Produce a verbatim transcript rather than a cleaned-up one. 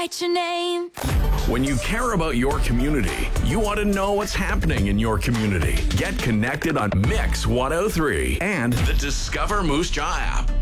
write your name. When you care about your community, you want to know what's happening in your community. Get connected on Mix one oh three and the Discover Moose Jaw app.